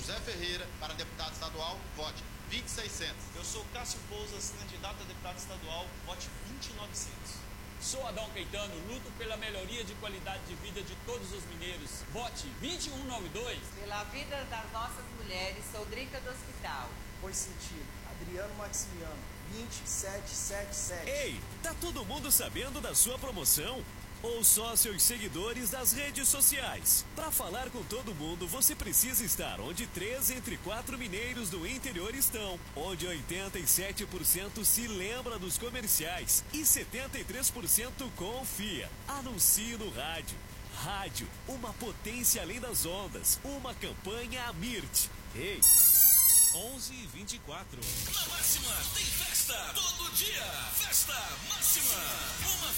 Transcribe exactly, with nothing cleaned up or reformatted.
José Ferreira, para deputado estadual, vote vinte e seiscentos. Eu sou Cássio Pousas, candidato a deputado estadual, vote vinte e novecentos. Sou Adão Caetano, luto pela melhoria de qualidade de vida de todos os mineiros. Vote vinte e um noventa e dois. Pela vida das nossas mulheres, sou Drica do Hospital. Foi sentido. Adriano Maximiano, vinte e sete setenta e sete. Ei, tá todo mundo sabendo da sua promoção? Ou só seus seguidores das redes sociais? Para falar com todo mundo, você precisa estar onde três entre quatro mineiros do interior estão, onde oitenta e sete por cento se lembra dos comerciais e setenta e três por cento confia. Anuncie no rádio. Rádio, uma potência além das ondas, uma campanha Amirt. Ei! onze e vinte e quatro. Na Máxima tem festa todo dia. Festa Máxima. Uma